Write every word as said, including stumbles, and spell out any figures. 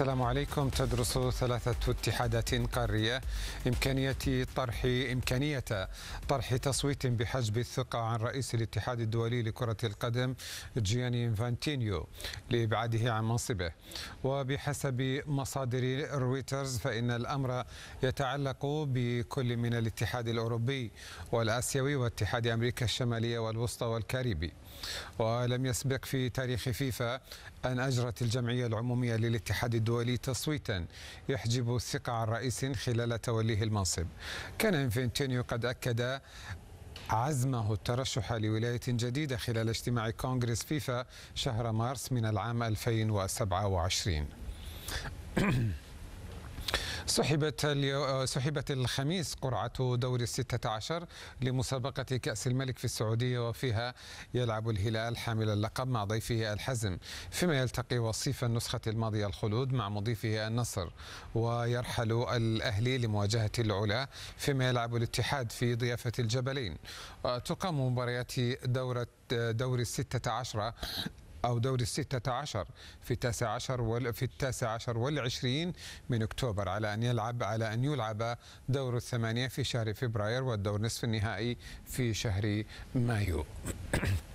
السلام عليكم. تدرس ثلاثة اتحادات قارية إمكانية طرح إمكانية طرح تصويت بحجب الثقة عن رئيس الاتحاد الدولي لكرة القدم جياني إنفانتينيو لإبعاده عن منصبه. وبحسب مصادر رويترز فإن الأمر يتعلق بكل من الاتحاد الأوروبي والآسيوي واتحاد أمريكا الشمالية والوسطى والكاريبي. ولم يسبق في تاريخ فيفا أن أجرت الجمعية العمومية للاتحاد الدولي تصويتا يحجب الثقة عن رئيس خلال توليه المنصب. كان إنفانتينيو قد أكد عزمه الترشح لولاية جديدة خلال اجتماع كونغرس فيفا شهر مارس من العام ألفين وسبعة وعشرين. سحبت اليو... سحبت الخميس قرعة دور الستة عشر لمسابقة كأس الملك في السعودية، وفيها يلعب الهلال حامل اللقب مع ضيفه الحزم، فيما يلتقي وصيف النسخة الماضية الخلود مع مضيفه النصر، ويرحل الأهلي لمواجهة العلا، فيما يلعب الاتحاد في ضيافة الجبلين. وتقام مباريات دورة دور الستة عشر أو دور الستة عشر في التاسع عشر وال في التاسع عشر والعشرين من أكتوبر، على أن يلعب على أن يلعب دور الثمانية في شهر فبراير، والدور نصف النهائي في شهر مايو.